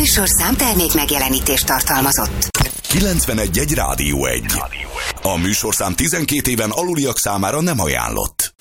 műsorszám termék megjelenítést tartalmazott. 91.1 Rádió 1. A műsorszám 12 éven aluliak számára nem ajánlott.